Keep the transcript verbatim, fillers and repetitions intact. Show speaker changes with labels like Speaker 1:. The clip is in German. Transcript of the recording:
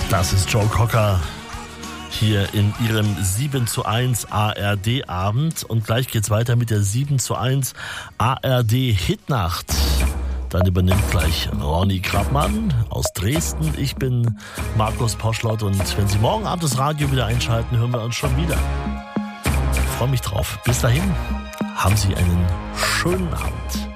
Speaker 1: Das ist Joe Cocker hier in ihrem sieben zu eins A R D-Abend. Und gleich geht's weiter mit der sieben zu eins A R D-Hitnacht. Dann übernimmt gleich Ronny Grabmann aus Dresden. Ich bin Markus Poschlott und wenn Sie morgen Abend das Radio wieder einschalten, hören wir uns schon wieder. Ich freue mich drauf. Bis dahin, haben Sie einen schönen Abend.